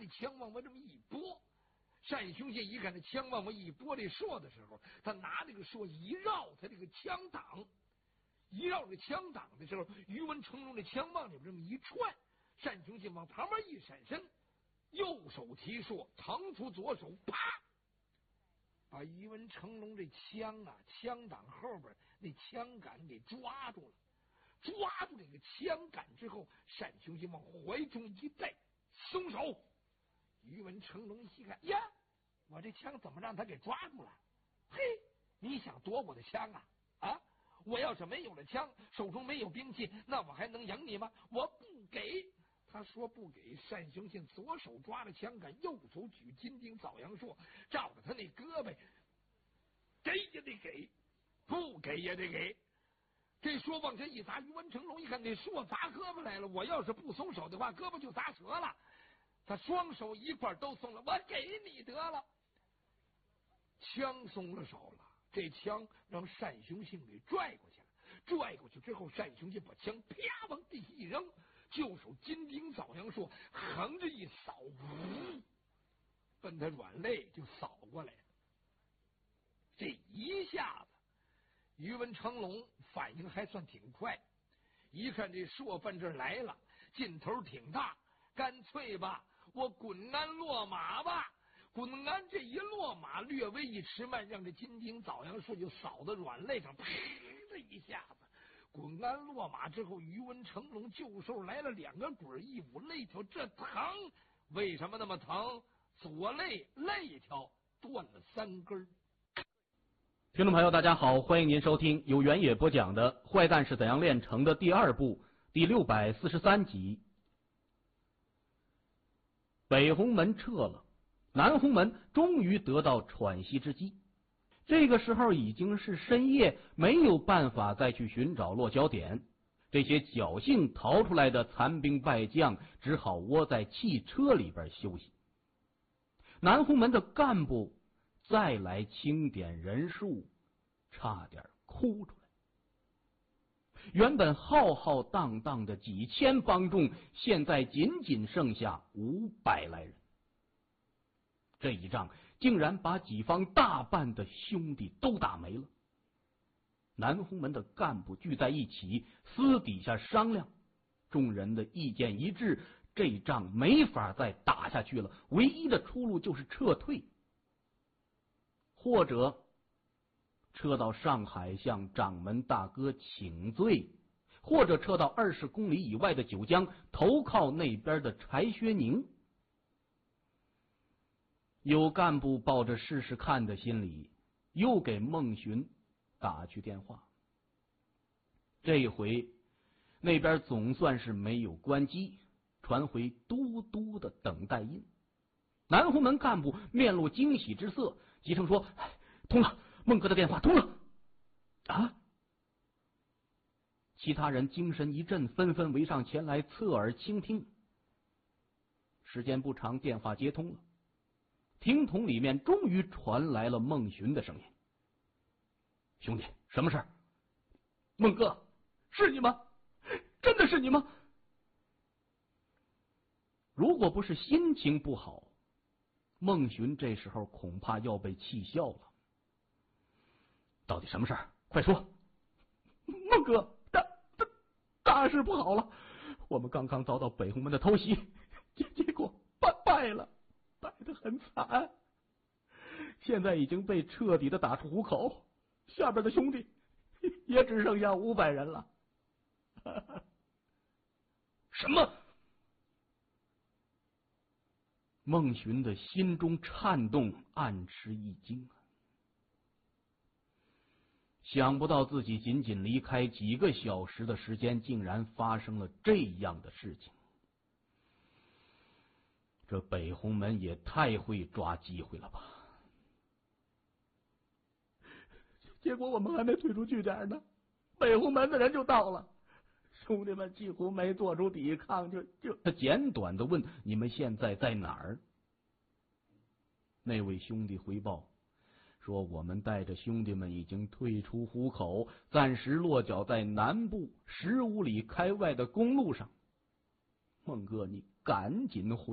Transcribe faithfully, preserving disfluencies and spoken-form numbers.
这枪往我这么一拨，单雄信一看这枪往我一拨这槊的时候，他拿这个槊一绕他这个枪挡，一绕这个枪挡的时候，于文成龙这枪往里边这么一窜，单雄信往旁边一闪身，右手提槊，腾出左手，啪，把于文成龙这枪啊，枪挡后边那枪杆给抓住了。抓住这个枪杆之后，单雄信往怀中一带，松手。于文成龙一看，呀，我这枪怎么让他给抓住了？嘿，你想夺我的枪啊？啊，我要是没有了枪，手中没有兵器，那我还能赢你吗？我不给。他说不给，单雄信左手抓着枪杆，右手举金钉枣阳槊，照着他那胳膊，给也得给，不给也得给。这说往前一砸，于文成龙一看那槊砸胳膊来了，我要是不松手的话，胳膊就砸折了。他双手一块都松了，我给你得了。枪松了手了，这枪让单雄信给拽过去了。拽过去之后，单雄信把枪啪往地一扔，就手金钉枣阳槊横着一扫，呜，奔他软肋就扫过来了。这一下子于文成龙反应还算挺快，一看这槊奔这来了，劲头挺大，干脆吧，我滚鞍落马吧。滚鞍这一落马，略微一迟慢，让这金钉枣阳槊就扫到软肋上，啪的一下子。滚鞍落马之后，于文成龙就手来了两个滚，一捂肋条，这疼！为什么那么疼？左肋肋条断了三根。 听众朋友大家好，欢迎您收听由原野播讲的《坏蛋是怎样炼成的》第二部第六百四十三集。北红门撤了，南红门终于得到喘息之机。这个时候已经是深夜，没有办法再去寻找落脚点，这些侥幸逃出来的残兵败将只好窝在汽车里边休息。南红门的干部再来清点人数，差点哭出来。原本浩浩荡荡的几千帮众，现在仅仅剩下五百来人。这一仗竟然把己方大半的兄弟都打没了。南红门的干部聚在一起，私底下商量，众人的意见一致，这仗没法再打下去了，唯一的出路就是撤退，或者撤到上海向掌门大哥请罪，或者撤到二十公里以外的九江投靠那边的柴薛宁。有干部抱着试试看的心理，又给孟寻打去电话。这回那边总算是没有关机，传回嘟嘟的等待音。南红门干部面露惊喜之色，急声说：“通了，孟哥的电话通了。”啊！其他人精神一振，纷纷围上前来侧耳倾听。时间不长，电话接通了。听筒里面终于传来了孟寻的声音：“兄弟，什么事儿？孟哥，是你吗？真的是你吗？”如果不是心情不好，孟寻这时候恐怕要被气笑了。到底什么事儿？快说！孟哥，大大大事不好了！我们刚刚遭到北红门的偷袭，结结果败败了。败得很惨，现在已经被彻底的打出虎口，下边的兄弟也只剩下五百人了。什么？孟寻的心中颤动，暗吃一惊啊！想不到自己仅仅离开几个小时的时间，竟然发生了这样的事情。这北红门也太会抓机会了吧！结果我们还没退出据点呢，北红门的人就到了，兄弟们几乎没做出抵抗，就就他简短的问：“你们现在在哪儿？”那位兄弟回报说：“我们带着兄弟们已经退出虎口，暂时落脚在南部十五里开外的公路上。孟哥，你赶紧回。”